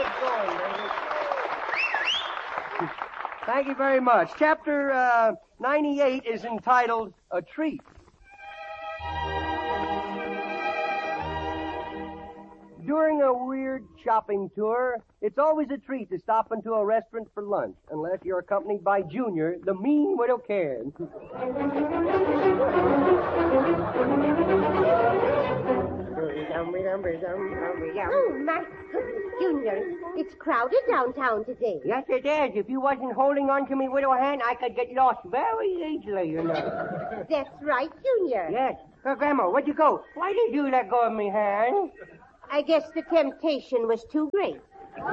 going, baby. Thank you very much. Chapter 98 is entitled A Treat. During a weird shopping tour, it's always a treat to stop into a restaurant for lunch, unless you're accompanied by Junior, the mean widow Karen. Oh, my goodness, Junior. It's crowded downtown today. Yes, it is. If you wasn't holding on to me widow hand, I could get lost very easily, you know. That's right, Junior. Yes. Grandma, where'd you go? Why did you let go of me hand? I guess the temptation was too great.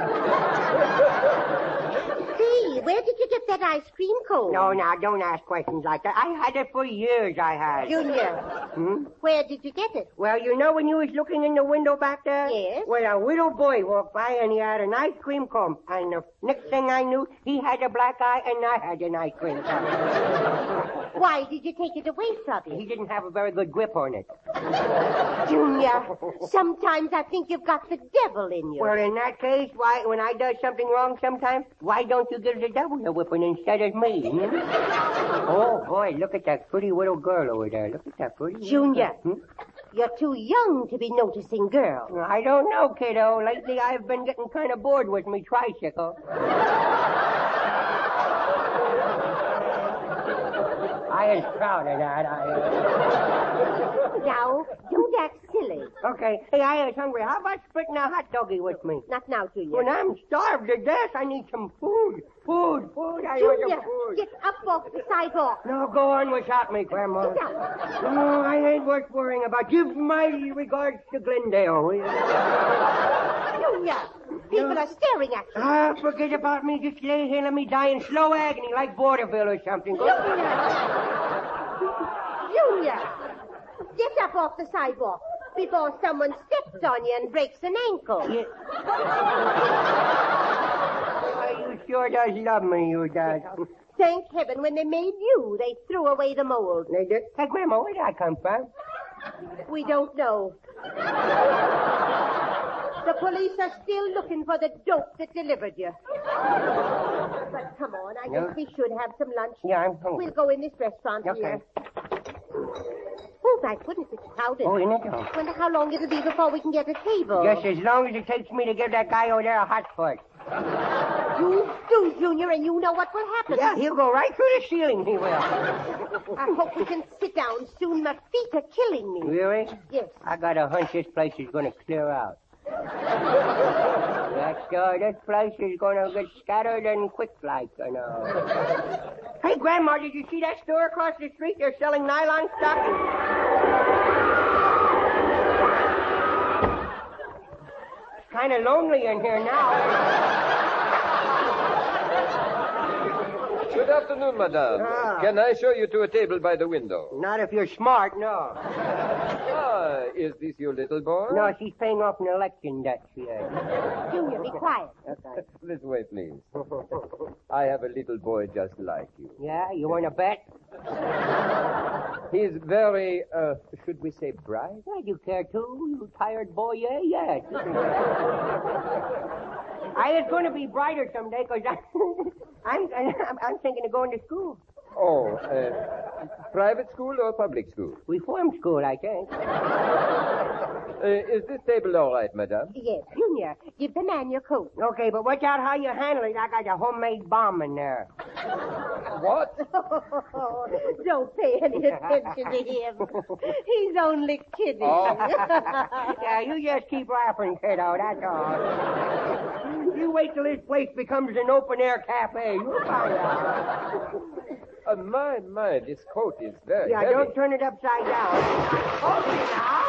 Say, where did you get that ice cream cone? No, now, don't ask questions like that. I had it for years, I had. Junior, where did you get it? Well, you know when you was looking in the window back there? Yes. Well, a little boy walked by and he had an ice cream cone. And the next thing I knew, he had a black eye and I had an ice cream cone. Why did you take it away from him? He didn't have a very good grip on it. Junior, sometimes I think you've got the devil in you. Well, in that case, why, when I does something wrong sometimes, why don't you give the devil a whipping instead of me? Oh, boy, look at that pretty little girl over there. Look at that pretty Junior, you're too young to be noticing girls. I don't know, kiddo. Lately, I've been getting kind of bored with me tricycle. I was proud of that. Now, don't act silly. Okay. Hey, I was hungry. How about splitting a hot doggy with me? Not now, Junior. When I'm starved to death, I need some food. Food. I want Junior, some food. get up off the sidewalk. No, go on without me, Grandma. Sit down. No, I ain't worth worrying about. Give my regards to Glendale, will you? Junior, people are staring at you. Ah, forget about me. Just lay here and let me die in slow agony like vaudeville or something. Go. Junior, get up off the sidewalk before someone steps on you and breaks an ankle. Yeah. Oh, you sure does love me, you does. Thank heaven, when they made you, they threw away the mold. They did? Hey, Grandma, where did I come from? We don't know. The police are still looking for the dope that delivered you. But come on, I guess we should have some lunch. Yeah, I'm hungry. We'll go in this restaurant here. Oh, my goodness, it's crowded. Oh, isn't it? Wonder how long it'll be before we can get a table. Just as long as it takes me to give that guy over there a hot foot. You do, Junior, and you know what will happen. Yeah, he'll go right through the ceiling, he will. I hope we can sit down soon. My feet are killing me. Really? Yes. I got a hunch this place is going to clear out. This place is going to get scattered and quick like, you know. Hey, Grandma, did you see that store across the street? They're selling nylon stockings. It's kind of lonely in here now. Good afternoon, madame. Can I show you to a table by the window? Not if you're smart, no. Is this your little boy? No, she's paying off an election debt, she is. Junior, be quiet. Okay. This way, please. I have a little boy just like you. Yeah, you want to bet? He's very, should we say bright? Yeah, you care too, you tired boy? Yeah. I was going to be brighter someday because I'm thinking of going to school. Oh, private school or public school? Reform school, I think. Is this table all right, madame? Yes, Junior, give the man your coat. Okay, but watch out how you handle it. I got a homemade bomb in there. What? Don't pay any attention to him. He's only kidding. Oh. Yeah, you just keep laughing, kiddo, that's all. You wait till this place becomes an open-air cafe. You'll find out. My, this coat is very Yeah, heavy. don't turn it upside down. Okay, now.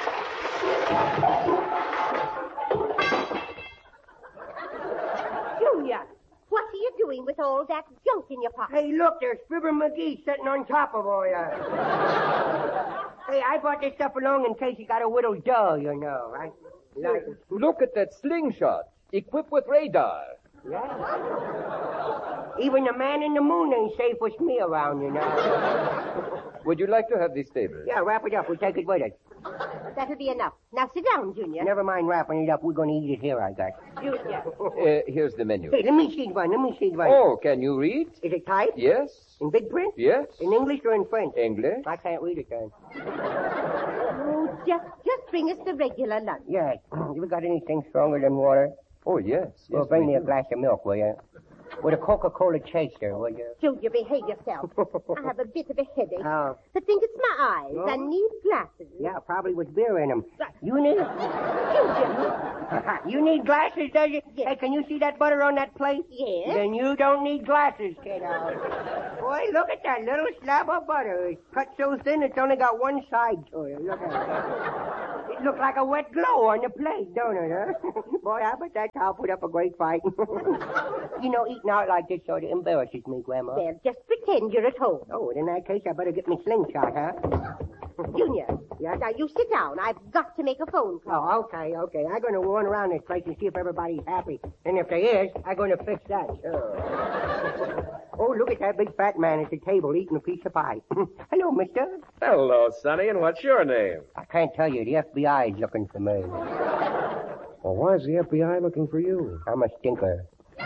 Junior, what are you doing with all that junk in your pocket? Hey, look, there's Fibber McGee sitting on top of all that. Hey, I brought this stuff along in case you got a little dull, you know, right? Like, Look at that slingshot, equipped with radar. yeah. Even the man in the moon ain't safe with me around, you know. Would you like to have this table? Yeah, wrap it up. We'll take it with us. That'll be enough. Now sit down, Junior. Never mind wrapping it up. We're going to eat it here, I guess. Junior. Here's the menu. Hey, let me see one. Oh, can you read? Is it typed? Yes. In big print? Yes. In English or in French? English. I can't read it then. Oh, just bring us the regular lunch. Yes. You got anything stronger than water? Oh, yes. Well, bring me a glass of milk, will you? With a Coca-Cola chaser, will you? Junior, behave yourself. I have a bit of a headache. Oh. I think it's my eyes. Oh. I need glasses. Yeah, probably with beer in them. Right. You need... Junior. You need glasses, does you? Yes. Hey, can you see that butter on that plate? Yes. Then you don't need glasses, kiddo. Boy, look at that little slab of butter. It's cut so thin it's only got one side to it. Look at it. It looks like a wet glow on the plate, don't it, huh? Boy, I bet that cow put up a great fight. You know, eating out like this sort of embarrasses me, Grandma. Well, just pretend you're at home. Oh, in that case, I better get me slingshot, huh? Junior. Yeah. Now, you sit down. I've got to make a phone call. Oh, okay. I'm going to run around this place and see if everybody's happy. And if they is, I'm going to fix that, sure. Oh, look at that big fat man at the table eating a piece of pie. Hello, mister. Hello, Sonny, and what's your name? I can't tell you. The FBI's looking for me. Well, why is the FBI looking for you? I'm a stinker.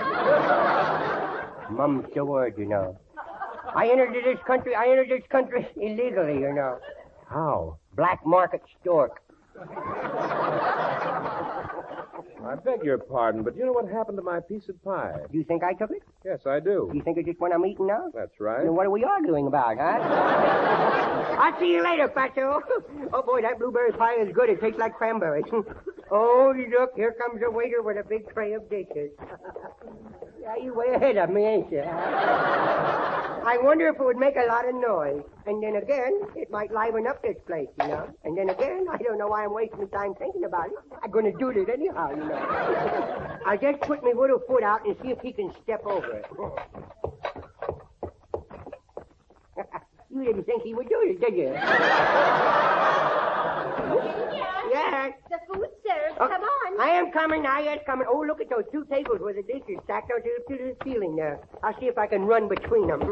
Mum's the word, you know. I entered this country illegally, you know. How? Black market stork. I beg your pardon, but you know what happened to my piece of pie? Do you think I took it? Yes, I do. You think it's just one I'm eating now? That's right. Then what are we arguing about, huh? I'll see you later, Fatso. Oh, boy, that blueberry pie is good. It tastes like cranberries. Oh, look, here comes a waiter with a big tray of dishes. Yeah, you way ahead of me, ain't you? I wonder if it would make a lot of noise. And then again, it might liven up this place, you know. And then again, I don't know why I'm wasting my time thinking about it. I'm going to do it anyhow, you know. I'll just put my little foot out and see if he can step over it. You didn't think he would do it, did you? Yes. The food's served. Come on. I am coming now. Yes, coming. Oh, look at those two tables with the dishes stacked out to the ceiling there. I'll see if I can run between them.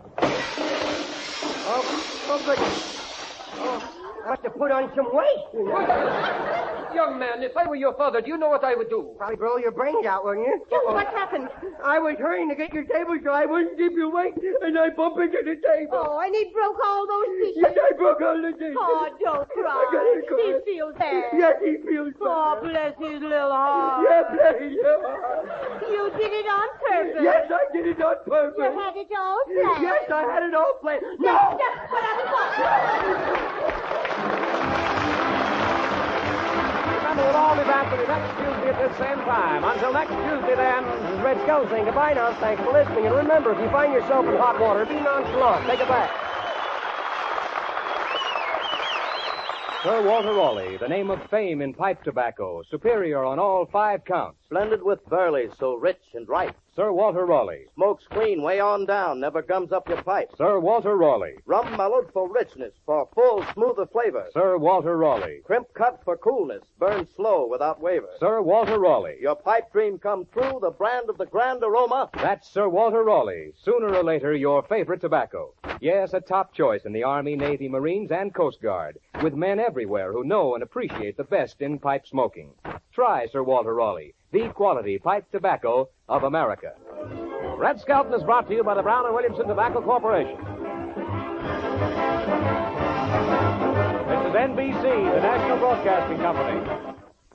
Oh, goodness. Oh, I must have put on some weight, you know. Young man, if I were your father, do you know what I would do? Probably blow your brains out, wouldn't you? What happened? I was hurrying to get your table so I wouldn't keep you waiting, and I bumped into the table. Oh, and he broke all those dishes. Yes, I broke all the dishes. Oh, don't cry. He feels bad. Yes, he feels bad. Oh, bless his little heart. Yeah, bless his little heart. You did it on purpose. Yes, I did it on purpose. You had it all planned. Yes, I had it all planned. No! That's just what I thought. Remember, we'll all be back with you next Tuesday at this same time. Until next Tuesday, then. This is Red Skull saying goodbye now. Thanks for listening. And remember, if you find yourself in hot water, be nonchalant. Take it back. Sir Walter Raleigh, the name of fame in pipe tobacco, superior on all 5 counts. Blended with burley, so rich and ripe. Sir Walter Raleigh. Smokes clean, way on down, never gums up your pipe. Sir Walter Raleigh. Rum mellowed for richness, for full, smoother flavor. Sir Walter Raleigh. Crimp cut for coolness, burns slow without waver. Sir Walter Raleigh. Your pipe dream come true, the brand of the grand aroma. That's Sir Walter Raleigh. Sooner or later, your favorite tobacco. Yes, a top choice in the Army, Navy, Marines, and Coast Guard, with men everywhere who know and appreciate the best in pipe smoking. Try Sir Walter Raleigh, the quality pipe tobacco of America. Red Skelton is brought to you by the Brown & Williamson Tobacco Corporation. This is NBC, the National Broadcasting Company.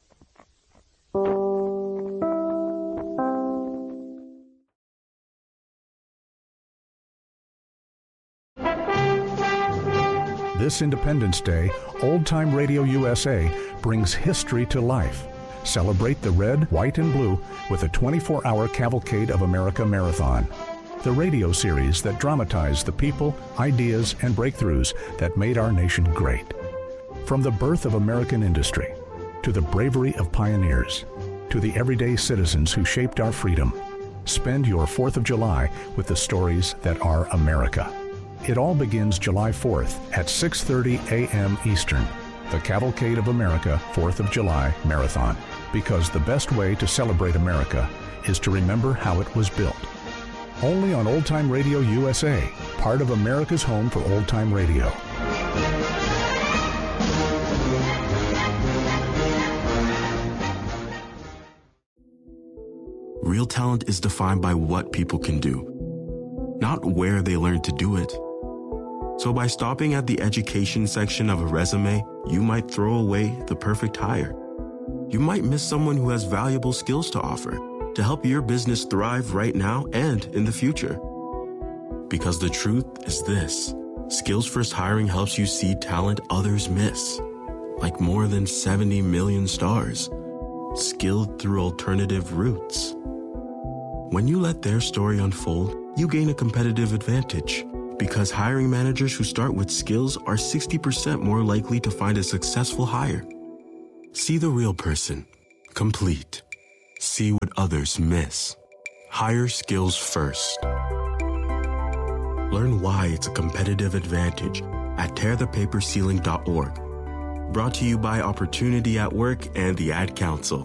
This Independence Day, Old Time Radio USA brings history to life. Celebrate the red, white, and blue with a 24-hour Cavalcade of America Marathon. The radio series that dramatized the people, ideas, and breakthroughs that made our nation great. From the birth of American industry, to the bravery of pioneers, to the everyday citizens who shaped our freedom. Spend your 4th of July with the stories that are America. It all begins July 4th at 6:30 a.m. Eastern. The Cavalcade of America 4th of July Marathon. Because the best way to celebrate America is to remember how it was built. only on Old Time Radio USA, part of America's home for old time radio. Real talent is defined by what people can do, not where they learn to do it. So by stopping at the education section of a resume, you might throw away the perfect hire. You might miss someone who has valuable skills to offer to help your business thrive right now and in the future. Because the truth is this: Skills First Hiring helps you see talent others miss, like more than 70 million stars, skilled through alternative routes. When you let their story unfold, you gain a competitive advantage, because hiring managers who start with skills are 60% more likely to find a successful hire. See the real person, complete. See what others miss. Hire skills first. Learn why it's a competitive advantage at tearthepaperceiling.org. Brought to you by Opportunity at Work and the Ad Council.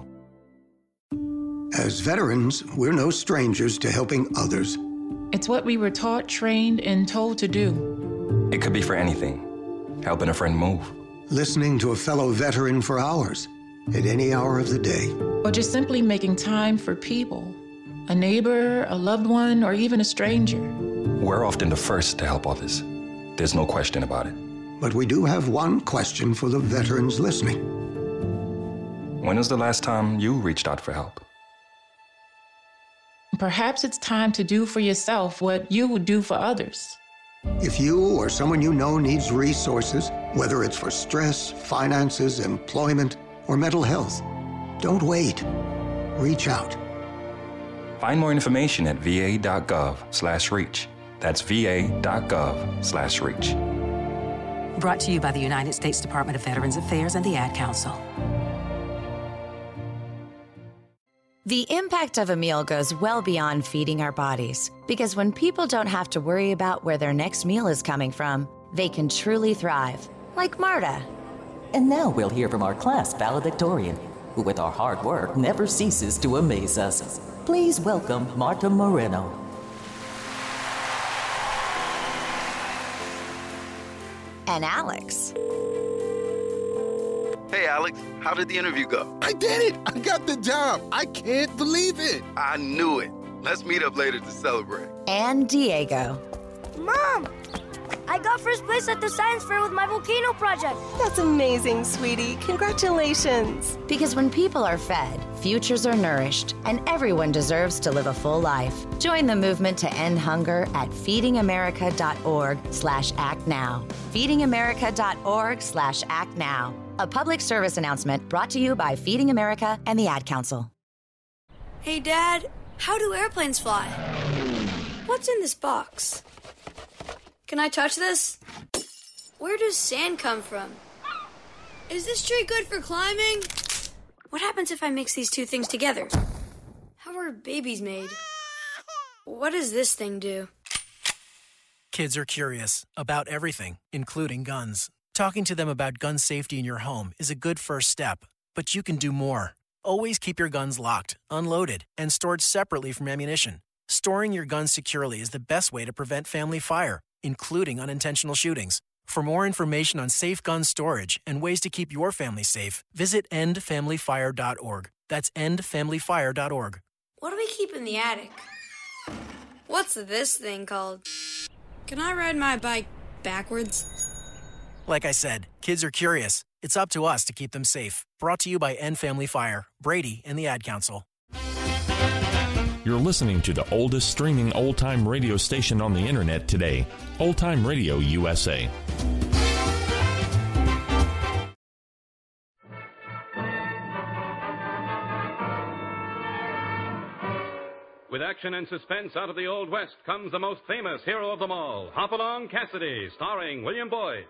As veterans, we're no strangers to helping others. It's what we were taught, trained, and told to do. It could be for anything. Helping a friend move. Listening to a fellow veteran for hours, at any hour of the day. Or just simply making time for people. A neighbor, a loved one, or even a stranger. We're often the first to help others. There's no question about it. But we do have one question for the veterans listening. When was the last time you reached out for help? Perhaps it's time to do for yourself what you would do for others. If you or someone you know needs resources, whether it's for stress, finances, employment, or mental health, don't wait. Reach out. Find more information at va.gov/reach. That's va.gov/reach. Brought to you by the United States Department of Veterans Affairs and the Ad Council. The impact of a meal goes well beyond feeding our bodies, because when people don't have to worry about where their next meal is coming from, they can truly thrive, like Marta. And now we'll hear from our class valedictorian, who with our hard work never ceases to amaze us. Please welcome Marta Moreno. And Alex. Hey, Alex, how did the interview go? I did it! I got the job! I can't believe it! I knew it. Let's meet up later to celebrate. And Diego. Mom! I got first place at the science fair with my volcano project. That's amazing, sweetie. Congratulations. Because when people are fed, futures are nourished, and everyone deserves to live a full life. Join the movement to end hunger at feedingamerica.org/actnow. feedingamerica.org/actnow. A public service announcement brought to you by Feeding America and the Ad Council. Hey, Dad, how do airplanes fly? What's in this box? Can I touch this? Where does sand come from? Is this tree good for climbing? What happens if I mix these two things together? How are babies made? What does this thing do? Kids are curious about everything, including guns. Talking to them about gun safety in your home is a good first step, but you can do more. Always keep your guns locked, unloaded, and stored separately from ammunition. Storing your guns securely is the best way to prevent family fire, including unintentional shootings. For more information on safe gun storage and ways to keep your family safe, visit endfamilyfire.org. That's endfamilyfire.org. What do we keep in the attic? What's this thing called? Can I ride my bike backwards? Like I said, kids are curious. It's up to us to keep them safe. Brought to you by End Family Fire, Brady, and the Ad Council. You're listening to the oldest streaming old-time radio station on the internet today, Old Time Radio USA. With action and suspense out of the Old West comes the most famous hero of them all, Hopalong Cassidy, starring William Boyd.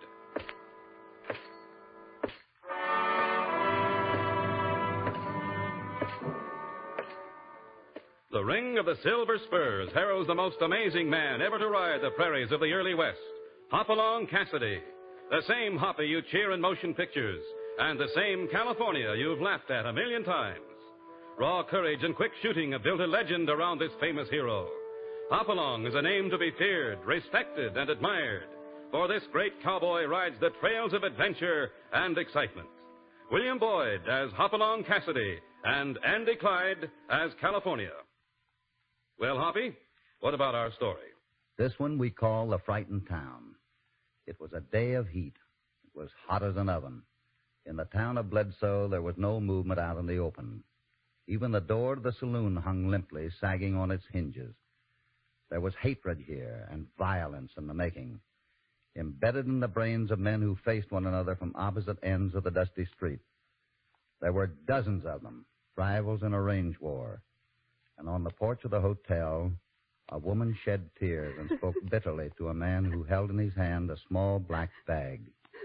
The ring of the silver spurs heralds the most amazing man ever to ride the prairies of the early West, Hopalong Cassidy. The same Hoppy you cheer in motion pictures, and the same California you've laughed at a million times. Raw courage and quick shooting have built a legend around this famous hero. Hopalong is a name to be feared, respected, and admired, for this great cowboy rides the trails of adventure and excitement. William Boyd as Hopalong Cassidy and Andy Clyde as California. Well, Hoppy, what about our story? This one we call The Frightened Town. It was a day of heat. It was hot as an oven. In the town of Bledsoe, there was no movement out in the open. Even the door to the saloon hung limply, sagging on its hinges. There was hatred here and violence in the making, embedded in the brains of men who faced one another from opposite ends of the dusty street. There were dozens of them, rivals in a range war. And on the porch of the hotel, a woman shed tears and spoke bitterly to a man who held in his hand a small black bag.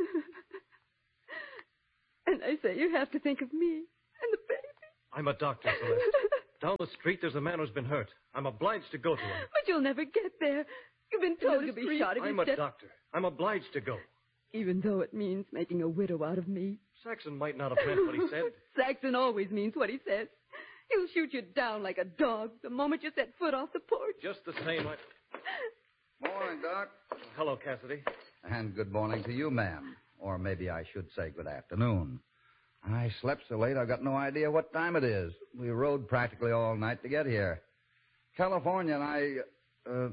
And I say you have to think of me and the baby. I'm a doctor, Celeste. Down the street, there's a man who's been hurt. I'm obliged to go to him. But you'll never get there. You've been told to be shot if I'm you a doctor. I'm obliged to go. Even though it means making a widow out of me. Saxon might not have meant what he said. Saxon always means what he says. He'll shoot you down like a dog the moment you set foot off the porch. Just the same, Morning, Doc. Hello, Cassidy. And good morning to you, ma'am. Or maybe I should say good afternoon. I slept so late I've got no idea what time it is. We rode practically all night to get here. California and I,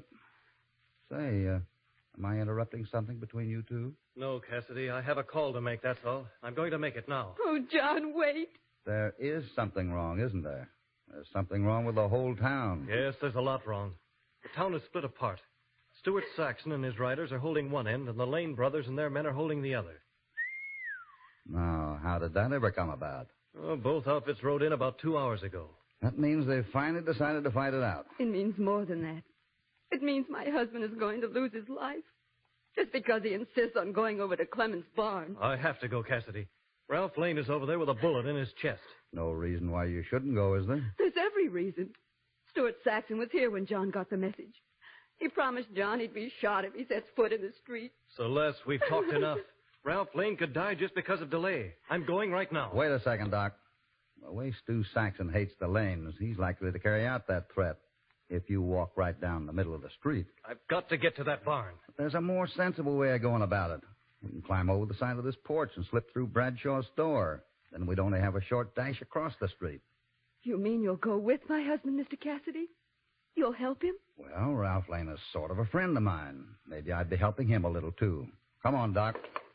am I interrupting something between you two? No, Cassidy, I have a call to make, that's all. I'm going to make it now. Oh, John, wait. There is something wrong, isn't there? There's something wrong with the whole town. Yes, there's a lot wrong. The town is split apart. Stuart Saxon and his riders are holding one end, and the Lane brothers and their men are holding the other. Now, how did that ever come about? Oh, both outfits rode in about 2 hours ago. That means they've finally decided to fight it out. It means more than that. It means my husband is going to lose his life. Just because he insists on going over to Clemens' barn. I have to go, Cassidy. Ralph Lane is over there with a bullet in his chest. No reason why you shouldn't go, is there? There's every reason. Stuart Saxon was here when John got the message. He promised John he'd be shot if he sets foot in the street. Celeste, we've talked enough. Ralph Lane could die just because of delay. I'm going right now. Wait a second, Doc. The way Stu Saxon hates the Lanes, he's likely to carry out that threat if you walk right down the middle of the street. I've got to get to that barn. But there's a more sensible way of going about it. We can climb over the side of this porch and slip through Bradshaw's store. Then we'd only have a short dash across the street. You mean you'll go with my husband, Mr. Cassidy? You'll help him? Well, Ralph Lane is sort of a friend of mine. Maybe I'd be helping him a little, too. Come on, Doc.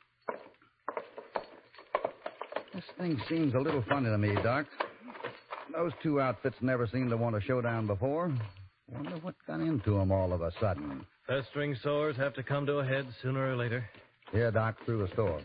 This thing seems a little funny to me, Doc. Those two outfits never seemed to want a showdown before. Wonder what got into them all of a sudden. Festering sores have to come to a head sooner or later. Here, Doc, through the store.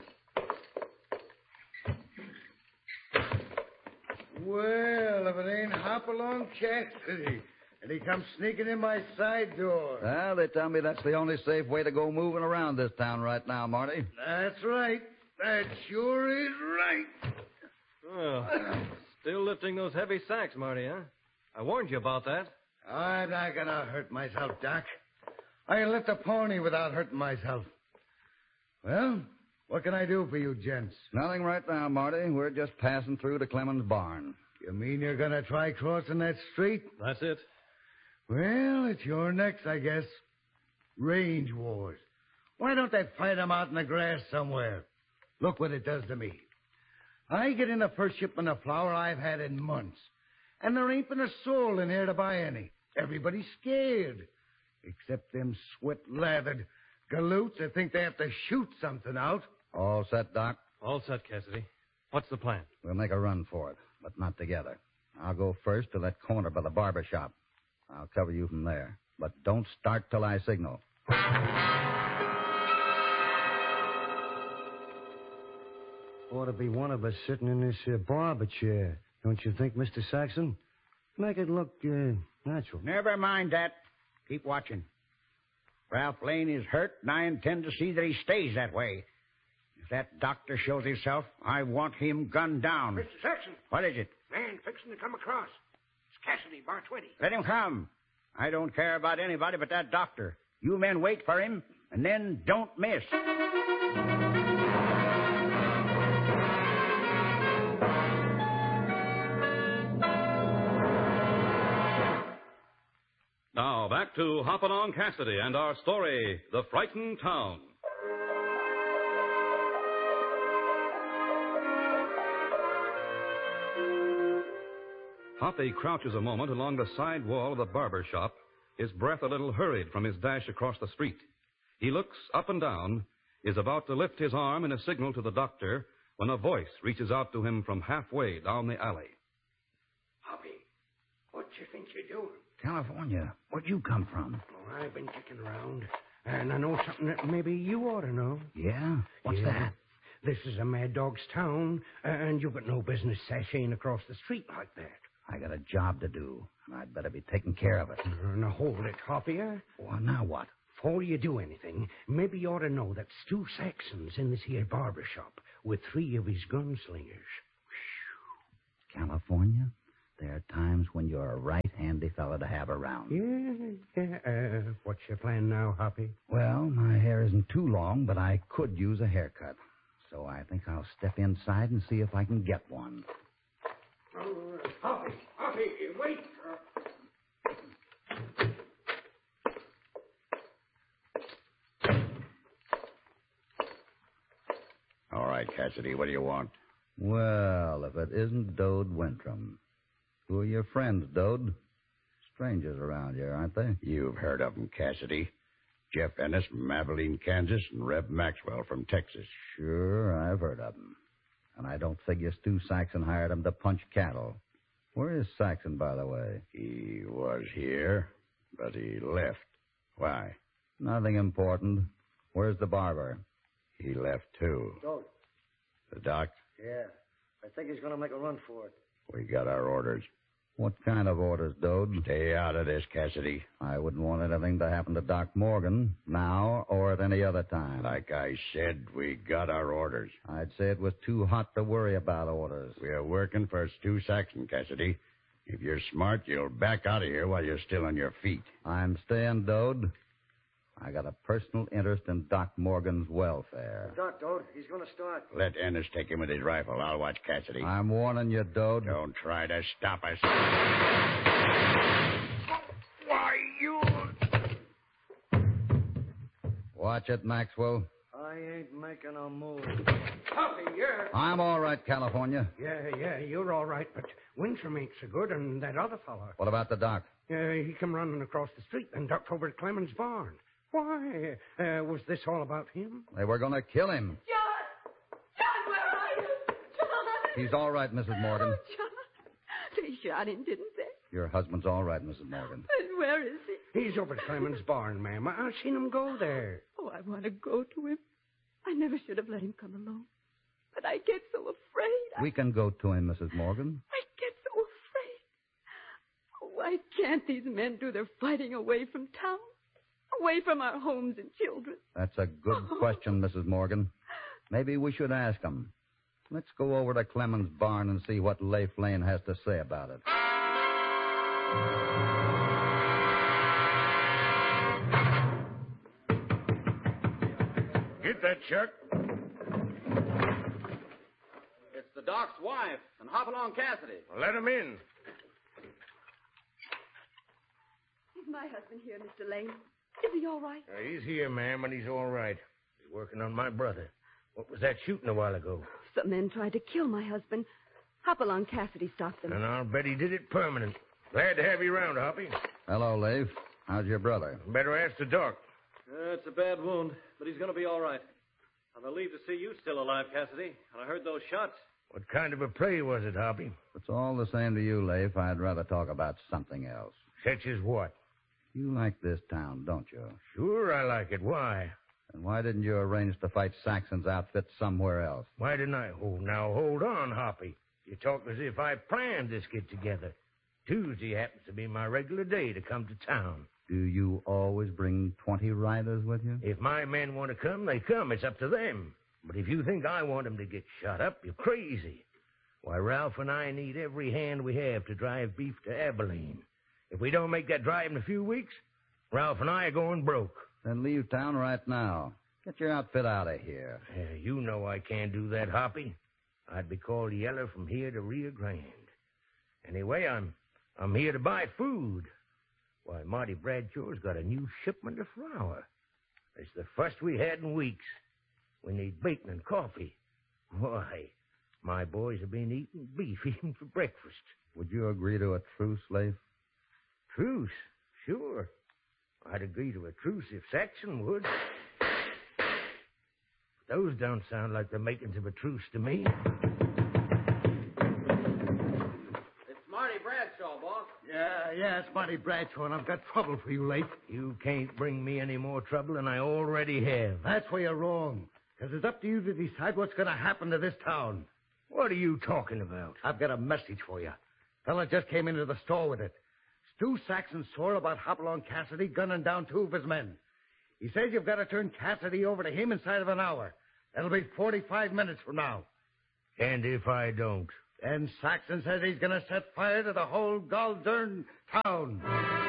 Well, if it ain't Hopalong Cassidy. And he comes sneaking in my side door. Well, they tell me that's the only safe way to go moving around this town right now, Marty. That's right. That sure is right. Oh, still lifting those heavy sacks, Marty, huh? I warned you about that. I'm not going to hurt myself, Doc. I can lift a pony without hurting myself. Well, what can I do for you gents? Nothing right now, Marty. We're just passing through to Clemens' barn. You mean you're going to try crossing that street? That's it. Well, it's your next, I guess. Range wars. Why don't they fight 'em out in the grass somewhere? Look what it does to me. I get in the first shipment of flour I've had in months. And there ain't been a soul in here to buy any. Everybody's scared. Except them sweat-lathered galoots that think they have to shoot something out. All set, Doc? All set, Cassidy. What's the plan? We'll make a run for it, but not together. I'll go first to that corner by the barber shop. I'll cover you from there. But don't start till I signal. Ought to be one of us sitting in this barber chair. Don't you think, Mr. Saxon? Make it look natural. Never mind that. Keep watching. Ralph Lane is hurt, and I intend to see that he stays that way. If that doctor shows himself, I want him gunned down. Mr. Saxon. What is it? Man fixing to come across. It's Cassidy, bar 20. Let him come. I don't care about anybody but that doctor. You men wait for him, and then don't miss. Now, back to Hopalong Cassidy and our story, The Frightened Town. Hoppy crouches a moment along the side wall of the barber shop, his breath a little hurried from his dash across the street. He looks up and down, is about to lift his arm in a signal to the doctor when a voice reaches out to him from halfway down the alley. Hoppy, what you think you're doing? California. Where'd you come from? Oh, I've been kicking around, and I know something that maybe you ought to know. Yeah? What's that? This is a Mad Dog's town, and you've got no business sashaying across the street like that. I got a job to do, and I'd better be taking care of it. Now, hold it, Hoppy. Well, now what? Before you do anything, maybe you ought to know that Stu Saxon's in this here barber shop with 3 of his gunslingers. California? There are times when you're a right handy fellow to have around. Yeah. What's your plan now, Hoppy? Well, my hair isn't too long, but I could use a haircut. So I think I'll step inside and see if I can get one. Hoppy, wait. All right, Cassidy, what do you want? Well, if it isn't Dode Wintram. Who are your friends, Dode? Strangers around here, aren't they? You've heard of them, Cassidy. Jeff Ennis from Abilene, Kansas, and Reb Maxwell from Texas. Sure, I've heard of them. And I don't figure Stu Saxon hired them to punch cattle. Where is Saxon, by the way? He was here, but he left. Why? Nothing important. Where's the barber? He left, too. Dode. The doc? Yeah. I think he's going to make a run for it. We got our orders. What kind of orders, Dode? Stay out of this, Cassidy. I wouldn't want anything to happen to Doc Morgan, now or at any other time. Like I said, we got our orders. I'd say it was too hot to worry about orders. We're working for Stu Saxon, Cassidy. If you're smart, you'll back out of here while you're still on your feet. I'm staying, Dode. I got a personal interest in Doc Morgan's welfare. Doc, Dode, he's going to start. Let Ennis take him with his rifle. I'll watch Cassidy. I'm warning you, Dode. Don't try to stop us. Why, you... Watch it, Maxwell. I ain't making a move. Hoppy, yeah. I'm all right, California. Yeah, you're all right, but Wintram ain't so good, and that other fella. What about the doc? He come running across the street and ducked over at Clemens' barn. Why? Was this all about him? They were going to kill him. John, where are you? John! He's all right, Mrs. Morgan. Oh, John. They shot him, didn't they? Your husband's all right, Mrs. Morgan. And where is he? He's over at Clemens' barn, ma'am. I've seen him go there. Oh, I want to go to him. I never should have let him come alone. But I get so afraid. We can go to him, Mrs. Morgan. I get so afraid. Oh, why can't these men do their fighting away from town? Away from our homes and children? That's a good question, Mrs. Morgan. Maybe we should ask them. Let's go over to Clemens' barn and see what Leif Lane has to say about it. Get that, Chuck. It's the doc's wife and Hopalong Cassidy. Well, let him in. Is my husband here, Mr. Lane? Is he all right? He's here, ma'am, and he's all right. He's working on my brother. What was that shooting a while ago? Some men tried to kill my husband. Hopalong Cassidy stopped them. And I'll bet he did it permanent. Glad to have you around, Hoppy. Hello, Leif. How's your brother? Better ask the doc. It's a bad wound, but he's going to be all right. I'm relieved to see you still alive, Cassidy. And I heard those shots. What kind of a play was it, Hoppy? If it's all the same to you, Leif, I'd rather talk about something else. Such as what? You like this town, don't you? Sure I like it. Why? And why didn't you arrange to fight Saxon's outfit somewhere else? Why didn't I? Oh, now, hold on, Hoppy. You talk as if I planned this get-together. Tuesday happens to be my regular day to come to town. Do you always bring 20 riders with you? If my men want to come, they come. It's up to them. But if you think I want them to get shot up, you're crazy. Why, Ralph and I need every hand we have to drive beef to Abilene. If we don't make that drive in a few weeks, Ralph and I are going broke. Then leave town right now. Get your outfit out of here. You know I can't do that, Hoppy. I'd be called Yeller from here to Rio Grande. Anyway, I'm here to buy food. Why, Marty Bradshaw's got a new shipment of flour. It's the first we had in weeks. We need bacon and coffee. Why, my boys have been eating beef even for breakfast. Would you agree to a truce, Leif? Truce? Sure. I'd agree to a truce if Saxon would. Those don't sound like the makings of a truce to me. It's Marty Bradshaw, boss. Yeah, it's Marty Bradshaw, and I've got trouble for you, Leif. You can't bring me any more trouble than I already have. That's where you're wrong. Because it's up to you to decide what's going to happen to this town. What are you talking about? I've got a message for you. Fella just came into the store with it. Stu Saxon swore about Hopalong Cassidy gunning down 2 of his men. He says you've got to turn Cassidy over to him inside of an hour. That'll be 45 minutes from now. And if I don't? Then Saxon says he's going to set fire to the whole gol-darn town.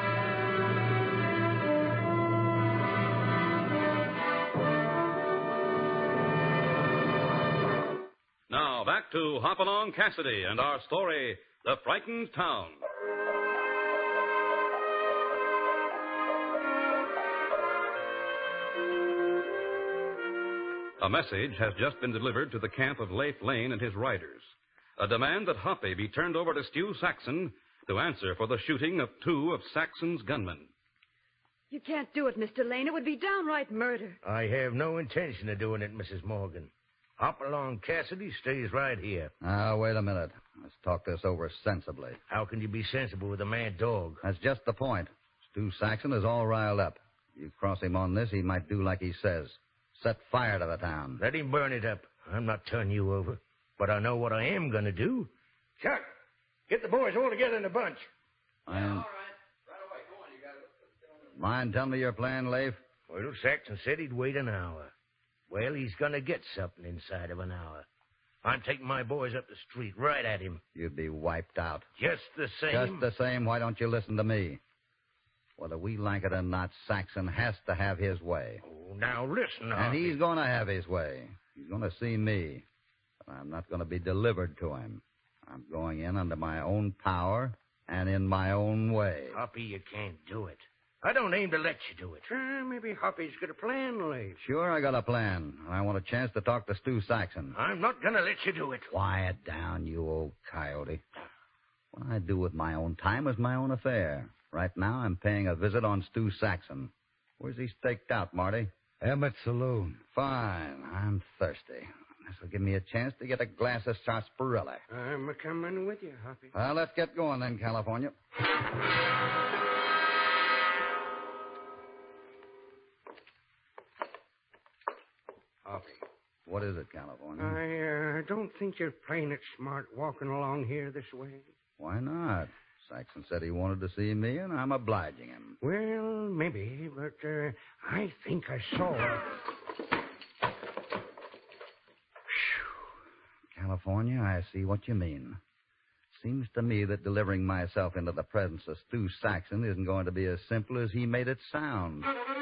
Now, back to Hopalong Cassidy and our story, The Frightened Town. A message has just been delivered to the camp of Leif Lane and his riders. A demand that Hoppy be turned over to Stu Saxon to answer for the shooting of 2 of Saxon's gunmen. You can't do it, Mr. Lane. It would be downright murder. I have no intention of doing it, Mrs. Morgan. Hopalong Cassidy stays right here. Now, wait a minute. Let's talk this over sensibly. How can you be sensible with a mad dog? That's just the point. Stu Saxon is all riled up. You cross him on this, he might do like he says. Set fire to the town. Let him burn it up. I'm not turning you over. But I know what I am going to do. Chuck, get the boys all together in a bunch. All right. Right away. Go on, you guys. Mind telling me your plan, Leif? Well, Saxon said he'd wait an hour. Well, he's going to get something inside of an hour. I'm taking my boys up the street right at him. You'd be wiped out. Just the same? Just the same. Why don't you listen to me? Whether we like it or not, Saxon has to have his way. Oh, now listen, And he's going to have his way. He's going to see me. But I'm not going to be delivered to him. I'm going in under my own power and in my own way. Hoppy, you can't do it. I don't aim to let you do it. Maybe Hoppy's got a plan, Leif. Sure, I got a plan. And I want a chance to talk to Stu Saxon. I'm not going to let you do it. Quiet down, you old coyote. What I do with my own time is my own affair. Right now, I'm paying a visit on Stu Saxon. Where's he staked out, Marty? Emmett's Saloon. Fine. I'm thirsty. This will give me a chance to get a glass of sarsaparilla. I'm coming with you, Hoppy. Well, let's get going then, California. Hoppy. What is it, California? I don't think you're playing it smart walking along here this way. Why not? Saxon said he wanted to see me, and I'm obliging him. Well, maybe, but I think I saw... California, I see what you mean. Seems to me that delivering myself into the presence of Stu Saxon isn't going to be as simple as he made it sound.